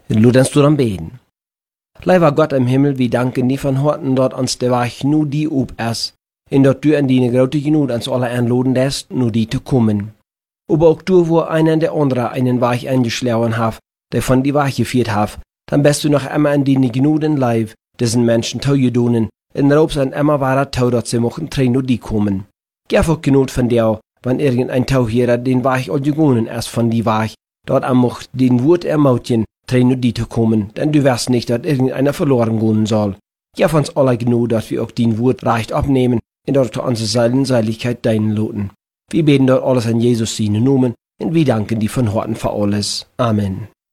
Lass uns dann beten. Lieber Gott im Himmel, wir danken dir von Horten, dort uns der Weg nur die ob ist, und dort du an die große Genut uns alle einladen lässt, nur die zu kommen. Aber auch du, wo einer der andere einen Weg eingeschlagen hat, der von die Weg geführt hat, dann bist du noch immer an die Genuden Leib, diesen Menschen taugedonen, in Raubs an immer wahrer Tau, dort sie mochten tränen nur die kommen. Gef auch Genut von dir, wenn irgendein Tauhierer den Weg all gegangen ist von die Weg, dort am mocht den Wut ermautjen, tränen nur die zu kommen, denn du weißt nicht, dass irgendeiner verloren gehen soll. Gef uns alle genug, dass wir auch den Wut recht abnehmen, und dort unsere Seligkeit deinen loten. Wir beten dort alles an Jesus seinen Namen, und wir danken dir von Horten für alles. Amen.